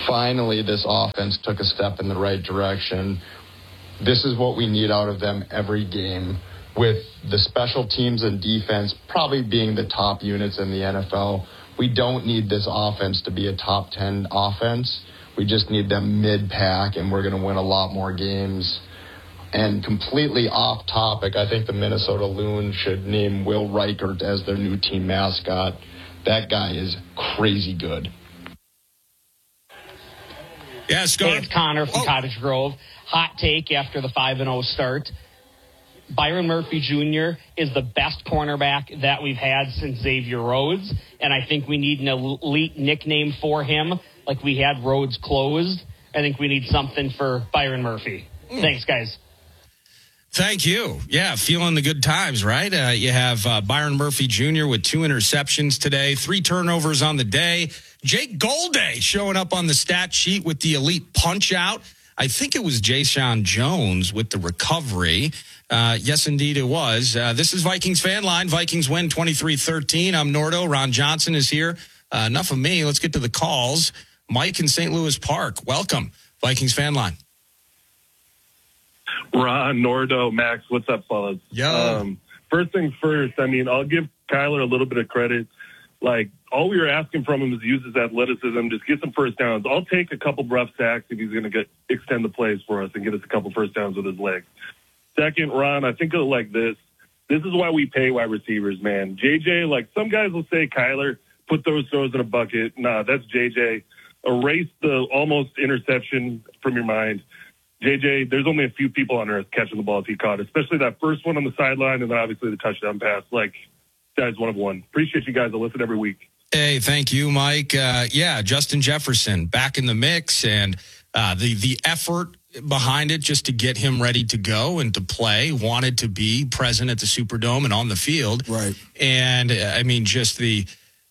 finally this offense took a step in the right direction. This is what we need out of them every game, with the special teams and defense probably being the top units in the NFL. We don't need this offense to be a top 10 offense. We just need them mid-pack, and we're going to win a lot more games. And completely off topic, I think the Minnesota Loons should name Will Reichert as their new team mascot. That guy is crazy good. Yeah, Scott. Hey, it's Connor from Cottage Grove. Hot take after the 5-0 start. Byron Murphy Jr. is the best cornerback that we've had since Xavier Rhodes, and I think we need an elite nickname for him, like we had Rhodes closed. I think we need something for Byron Murphy. Thanks, guys. Thank you. Yeah, feeling the good times, right? You have Byron Murphy Jr. with 2 interceptions today, 3 turnovers on the day. Jake Golday showing up on the stat sheet with the elite punch-out. I think it was Jaysean Jones with the recovery. Yes, indeed, it was. This is Vikings Fan Line. Vikings win 23-13. I'm Nordo. Ron Johnson is here. Enough of me. Let's get to the calls. Mike in St. Louis Park. Welcome. Vikings Fan Line. Ron, Nordo, Max, what's up, fellas? Yo. First things first, I mean, I'll give Kyler a little bit of credit. Like, all we were asking from him is use his athleticism, just get some first downs. I'll take a couple rough sacks if he's going to extend the plays for us and get us a couple first downs with his legs. Second, Ron, I think of it like this. This is why we pay wide receivers, man. JJ, like some guys will say, Kyler, put those throws in a bucket. Nah, that's JJ. Erase the almost interception from your mind. JJ, there's only a few people on earth catching the balls he caught, especially that first one on the sideline and then obviously the touchdown pass. Like, guy's one of one. Appreciate you guys. I listen every week. Hey, thank you, Mike. Yeah, Justin Jefferson back in the mix, and the effort behind it just to get him ready to go and to play, wanted to be present at the Superdome and on the field. Right. And, I mean, just the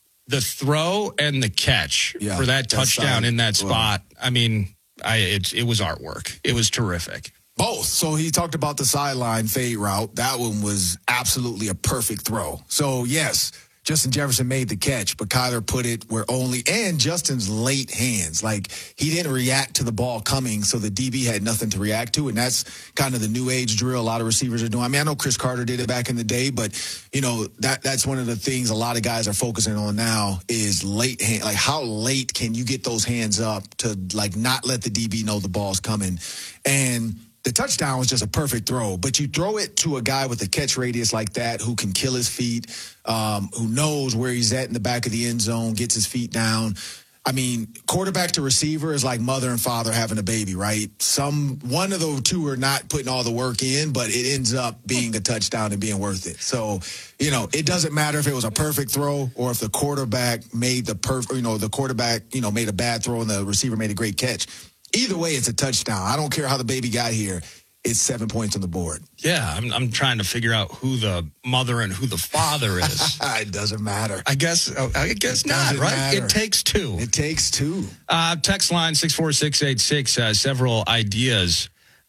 throw and the catch for that touchdown in that spot, I mean, it was artwork. It was terrific. Both. So he talked about the sideline fade route. That one was absolutely a perfect throw. So, yes, Justin Jefferson made the catch, but Kyler put it where and Justin's late hands. Like, he didn't react to the ball coming, so the DB had nothing to react to, and that's kind of the new age drill a lot of receivers are doing. I mean, I know Chris Carter did it back in the day, but, you know, that's one of the things a lot of guys are focusing on now is late hand. Like, how late can you get those hands up to, like, not let the DB know the ball's coming? And the touchdown was just a perfect throw, but you throw it to a guy with a catch radius like that who can kill his feet, who knows where he's at in the back of the end zone, gets his feet down. I mean, quarterback to receiver is like mother and father having a baby, right? One of the two are not putting all the work in, but it ends up being a touchdown and being worth it. So, you know, it doesn't matter if it was a perfect throw or if the quarterback made the quarterback, made a bad throw and the receiver made a great catch. Either way, it's a touchdown. I don't care how the baby got here. It's 7 points on the board. Yeah, I'm trying to figure out who the mother and who the father is. It doesn't matter. I guess not, right? Matter. It takes two. It takes two. Text line 64686, several ideas.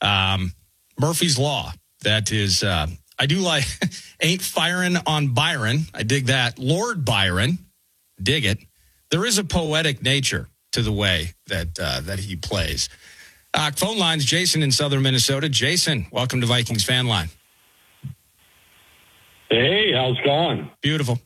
Murphy's Law. That is, I do like, ain't firing on Byron. I dig that. Lord Byron. Dig it. There is a poetic nature to the way that he plays. Phone lines, Jason in southern Minnesota. Jason, welcome to Vikings Fan Line. Hey, how's it going? Beautiful.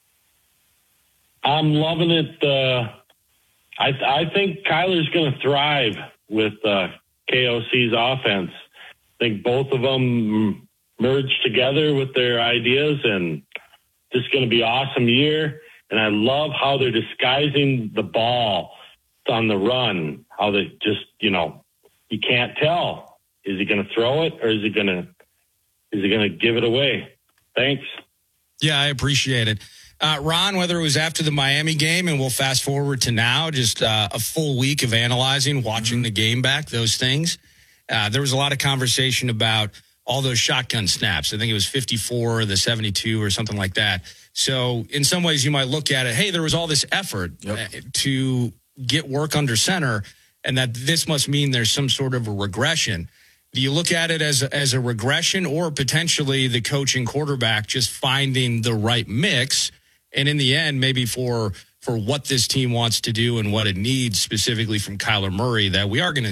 I'm loving it. I think Kyler's going to thrive with KOC's offense. I think both of them merge together with their ideas, and just going to be an awesome year. And I love how they're disguising the ball on the run, how they just, you can't tell. Is he going to throw it or is he going to give it away? Thanks. Yeah, I appreciate it. Ron, whether it was after the Miami game, and we'll fast forward to now, just a full week of analyzing, watching the game back, those things. There was a lot of conversation about all those shotgun snaps. I think it was 54 or the 72 or something like that. So in some ways you might look at it, hey, there was all this effort to get work under center, and that this must mean there's some sort of a regression. Do you look at it as a regression, or potentially the coach and quarterback just finding the right mix, and in the end, maybe for for what this team wants to do and what it needs specifically from Kyler Murray, that we are going to